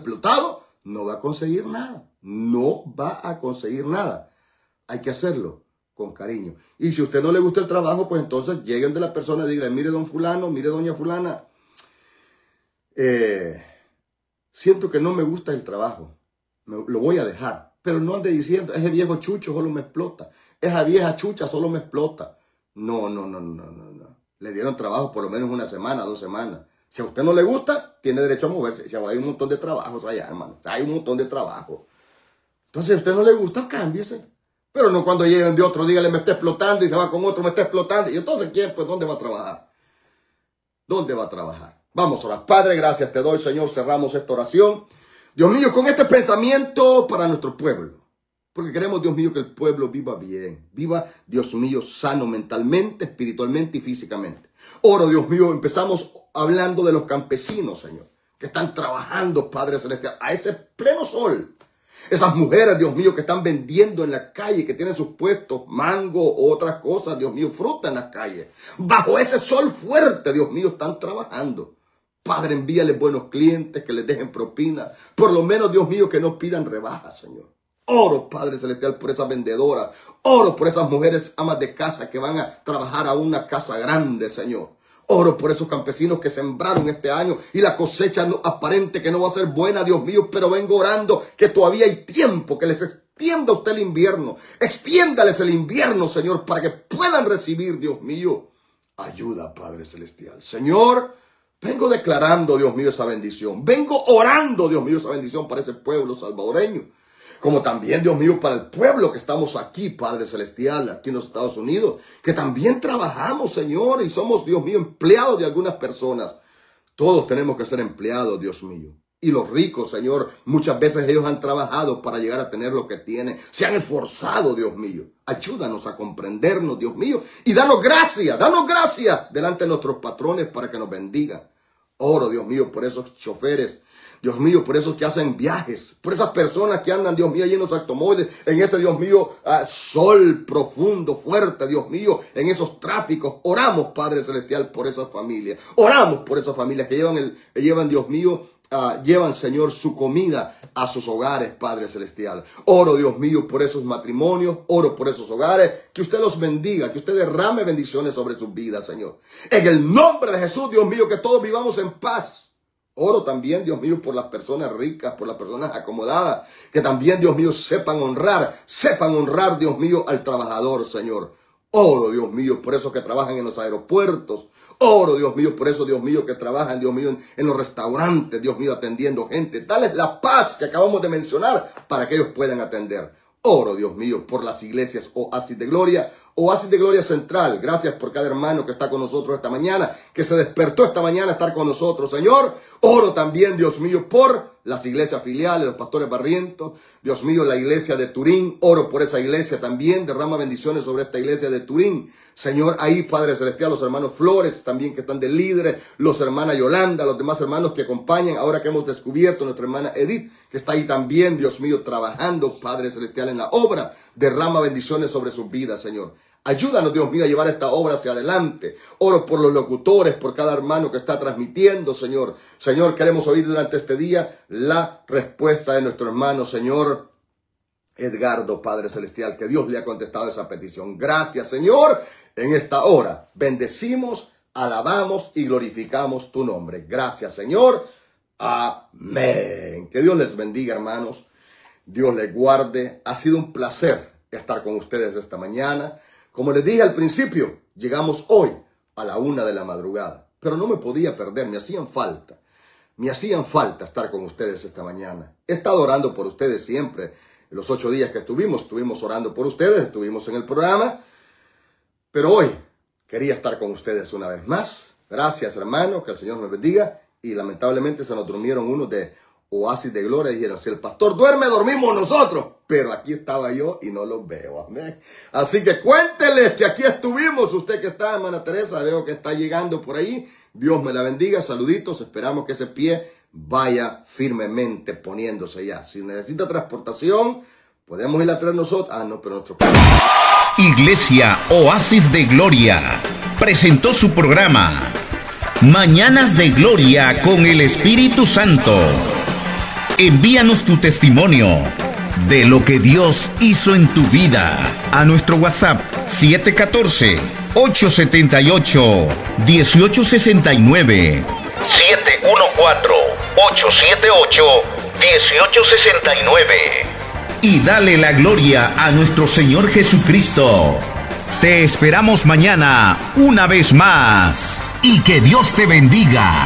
explotado, no va a conseguir nada. No va a conseguir nada. Hay que hacerlo con cariño. Y si a usted no le gusta el trabajo, pues entonces lleguen de la persona y díganle, mire don fulano, mire doña fulana, siento que no me gusta el trabajo, lo voy a dejar. Pero no ande diciendo, ese viejo chucho solo me explota, esa vieja chucha solo me explota. No. Le dieron trabajo por lo menos 1 semana, 2 semanas. Si a usted no le gusta, tiene derecho a moverse. Si hay un montón de trabajos allá, hermano. Hay un montón de trabajo. Entonces, si a usted no le gusta, cámbiese. Pero no cuando lleguen de otro, dígale, me está explotando, y se va con otro, me está explotando. Y entonces, ¿quién? Pues, ¿dónde va a trabajar? ¿Dónde va a trabajar? Vamos a orar. Padre, gracias te doy, Señor. Cerramos esta oración. Dios mío, con este pensamiento para nuestro pueblo. Porque queremos, Dios mío, que el pueblo viva bien. Viva, Dios mío, sano mentalmente, espiritualmente y físicamente. Oro, Dios mío, empezamos hablando de los campesinos, Señor, que están trabajando, Padre Celestial, a ese pleno sol. Esas mujeres, Dios mío, que están vendiendo en la calle, que tienen sus puestos, mango o otras cosas, Dios mío, fruta en las calles. Bajo ese sol fuerte, Dios mío, están trabajando. Padre, envíales buenos clientes, que les dejen propina. Por lo menos, Dios mío, que no pidan rebajas, Señor. Oro, Padre Celestial, por esas vendedoras. Oro por esas mujeres amas de casa que van a trabajar a una casa grande, Señor. Oro por esos campesinos que sembraron este año y la cosecha aparente que no va a ser buena, Dios mío, pero vengo orando que todavía hay tiempo, que les extienda usted el invierno. Extiéndales el invierno, Señor, para que puedan recibir, Dios mío, ayuda, Padre Celestial. Señor, vengo declarando, Dios mío, esa bendición. Vengo orando, Dios mío, esa bendición para ese pueblo salvadoreño. Como también, Dios mío, para el pueblo que estamos aquí, Padre Celestial, aquí en los Estados Unidos, que también trabajamos, Señor, y somos, Dios mío, empleados de algunas personas. Todos tenemos que ser empleados, Dios mío. Y los ricos, Señor, muchas veces ellos han trabajado para llegar a tener lo que tienen. Se han esforzado, Dios mío. Ayúdanos a comprendernos, Dios mío, y danos gracias delante de nuestros patrones para que nos bendigan. Oro, Dios mío, por esos choferes, Dios mío, por esos que hacen viajes, por esas personas que andan, Dios mío, allí en los automóviles, en ese, Dios mío, sol profundo, fuerte, Dios mío, en esos tráficos. Oramos, Padre Celestial, por esas familias. Oramos por esas familias que llevan, Dios mío, llevan, Señor, su comida a sus hogares, Padre Celestial. Oro, Dios mío, por esos matrimonios, oro por esos hogares, que usted los bendiga, que usted derrame bendiciones sobre sus vidas, Señor. En el nombre de Jesús, Dios mío, que todos vivamos en paz. Oro también, Dios mío, por las personas ricas, por las personas acomodadas, que también, Dios mío, sepan honrar, Dios mío, al trabajador, Señor. Oro, Dios mío, por esos que trabajan en los aeropuertos. Oro, Dios mío, por eso, Dios mío, que trabajan, Dios mío, en los restaurantes, Dios mío, atendiendo gente. Dales la paz que acabamos de mencionar para que ellos puedan atender. Oro, Dios mío, por las iglesias Oasis de Gloria Central. Gracias por cada hermano que está con nosotros esta mañana, que se despertó esta mañana a estar con nosotros, Señor. Oro también, Dios mío, por las iglesias filiales, los pastores Barrientos, Dios mío, la iglesia de Turín. Oro por esa iglesia también. Derrama bendiciones sobre esta iglesia de Turín. Señor, ahí, Padre Celestial, los hermanos Flores también que están de líderes, los hermanas Yolanda, los demás hermanos que acompañan, ahora que hemos descubierto nuestra hermana Edith, que está ahí también, Dios mío, trabajando, Padre Celestial, en la obra. Derrama bendiciones sobre sus vidas, Señor. Ayúdanos, Dios mío, a llevar esta obra hacia adelante. Oro por los locutores, por cada hermano que está transmitiendo, Señor. Señor, queremos oír durante este día la respuesta de nuestro hermano, Señor Edgardo, Padre Celestial, que Dios le ha contestado esa petición. Gracias, Señor. En esta hora bendecimos, alabamos y glorificamos tu nombre. Gracias, Señor. Amén. Que Dios les bendiga, hermanos. Dios les guarde. Ha sido un placer estar con ustedes esta mañana. Como les dije al principio, llegamos hoy a la 1 de la madrugada. Pero no me podía perder, me hacían falta. Me hacían falta estar con ustedes esta mañana. He estado orando por ustedes siempre. En los 8 días que estuvimos orando por ustedes, estuvimos en el programa. Pero hoy quería estar con ustedes una vez más. Gracias, hermano, que el Señor me bendiga. Y lamentablemente se nos durmieron unos de Oasis de Gloria y dijeron, si el pastor duerme, dormimos nosotros. Pero aquí estaba yo y no los veo. Amén. Así que cuénteles que aquí estuvimos. Usted que está, hermana Teresa, veo que está llegando por ahí. Dios me la bendiga. Saluditos. Esperamos que ese pie vaya firmemente poniéndose ya. Si necesita transportación, podemos ir a traer nosotros. No, pero nuestro... Iglesia Oasis de Gloria presentó su programa Mañanas de Gloria con el Espíritu Santo. Envíanos tu testimonio de lo que Dios hizo en tu vida a nuestro WhatsApp 714-878-1869. 714-878-1869. Y dale la gloria a nuestro Señor Jesucristo. Te esperamos mañana una vez más. Y que Dios te bendiga.